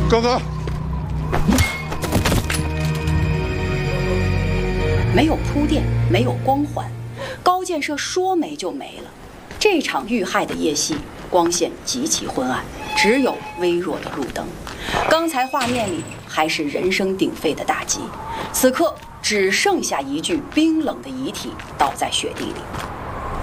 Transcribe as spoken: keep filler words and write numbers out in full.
哥哥， 没有铺垫，没有光环，高建设说没就没了。这场遇害的夜戏，光线极其昏暗，只有微弱的路灯。刚才画面里还是人声鼎沸的打击，此刻只剩下一具冰冷的遗体倒在雪地里。